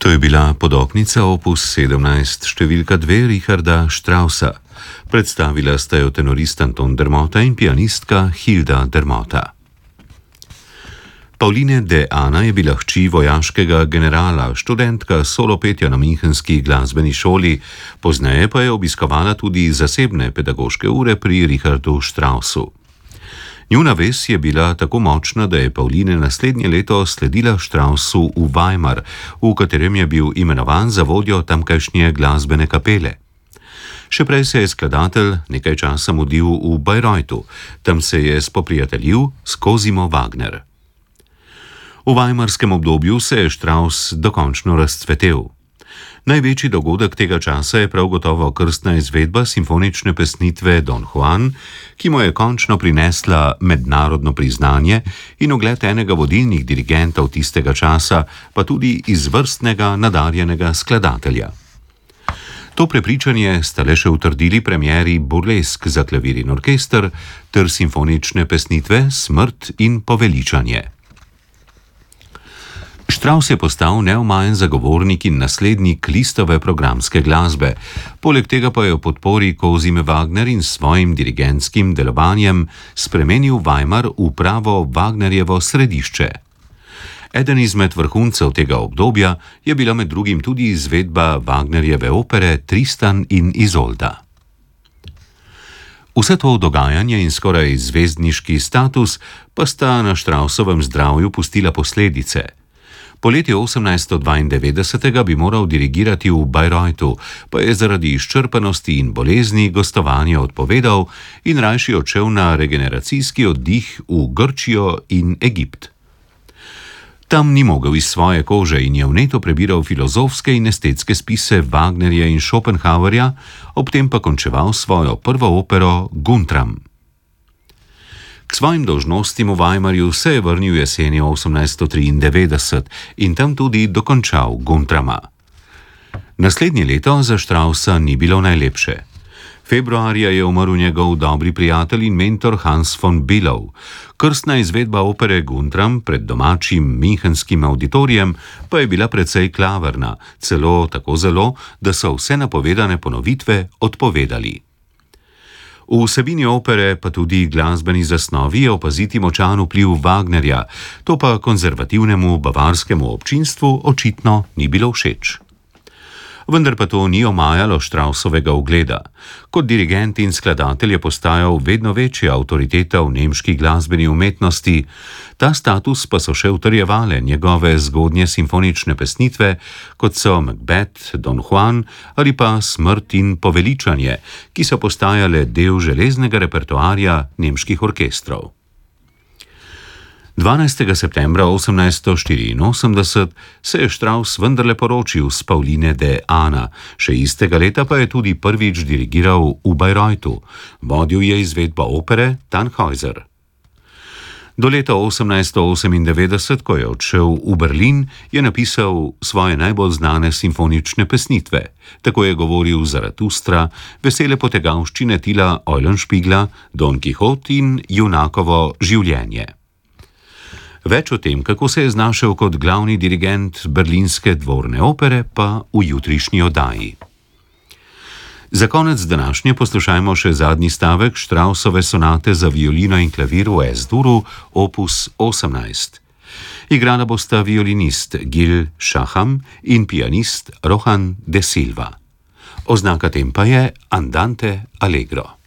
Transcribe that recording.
To je bila podobnica opus 17 številka 2 Richarda Straussa. Predstavila sta jo tenorist Anton Dermota in pianistka Hilda Dermota. Pauline de Ana je bila hči vojaškega generala, študentka solopetja na Münchenski glasbeni šoli, pozneje pa je obiskovala tudi zasebne pedagoške ure pri Richardu Straussu. Njuna vez je bila tako močna, da je Pauline naslednje leto sledila Straussu v Weimar, v katerem je bil imenovan za vodjo tamkajšnje glasbene kapele. Še prej se je skladatelj nekaj časa mudil v Bayreuthu, tam se je spoprijateljil s Cosimo Wagner. V weimarskem obdobju se je Strauss dokončno razcvetel. Največji dogodek tega časa je prav gotovo krstna izvedba simfonične pesnitve Don Juan, ki mu je končno prinesla mednarodno priznanje in ugled enega vodilnih dirigentov tistega časa, pa tudi izvrstnega nadarjenega skladatelja. To prepričanje sta le še utrdili premieri Burlesk za klavir in orkester ter simfonične pesnitve Smrt in poveličanje. Strauss je postal neomajen zagovornik in naslednik Lisztove programske glasbe, poleg tega pa je v podpori Cosime Wagner in svojim dirigentskim delovanjem spremenil Weimar v pravo Wagnerjevo središče. Eden izmed vrhuncev tega obdobja je bila med drugim tudi izvedba Wagnerjeve opere Tristan in Izolda. Vse to dogajanje in skoraj zvezdniški status pa sta na Straussovem zdravju pustila posledice. Poleti 1892 bi moral dirigirati v Bayreuthu, pa je zaradi izčrpanosti in bolezni gostovanje odpovedal in rajši odšel na regeneracijski oddih v Grčijo in Egipt. Tam ni mogel iz svoje kože in je vneto prebiral filozofske in estetske spise Wagnerja in Schopenhauerja, ob tem pa končeval svojo prvo opero Guntram. K svojim dolžnostim v Weimarju se je vrnil jeseni 1893 in tam tudi dokončal Guntrama. Naslednje leto za Straussa ni bilo najlepše. Februarja je umrl njegov dobri prijatelj in mentor Hans von Bülow. Krstna izvedba opere Guntram pred domačim Münchenskim auditorijem pa je bila precej klavrna, celo tako zelo, da so vse napovedane ponovitve odpovedali. V vsebini opere pa tudi glasbeni zasnovi je opaziti močan vpliv Wagnerja, to pa konzervativnemu bavarskemu občinstvu očitno ni bilo všeč. Vendar pa to ni omajalo Straussovega ugleda. Kot dirigent in skladatelj je postajal vedno večja avtoriteta v nemški glasbeni umetnosti, ta status pa so še utrjevale njegove zgodnje simfonične pesnitve, kot so Macbeth, Don Juan ali pa Smrt in poveličanje, ki so postajale del železnega repertoarja nemških orkestrov. 12. septembra 1884 se je Strauss vendarle poročil s Pauline de Ana, še istega leta pa je tudi prvič dirigiral v Bayreuthu, vodil je izvedbo opere Tannhäuser. Do leta 1898, ko je odšel v Berlin, je napisal svoje najbolj znane simfonične pesnitve. Tako je govoril Zaratustra, Vesele potegavščine Tila Eulenspiegla, Don Quixote in Junakovo življenje. Več o tem, kako se je znašel kot glavni dirigent berlinske dvorne opere, pa v jutrišnji oddaji. Za konec današnje poslušajmo še zadnji stavek Straussove sonate za violino in klavir v S-duru, opus 18. Igrala bosta violinist Gil Shaham in pianist Rohan de Silva. Oznaka tempa je Andante Allegro.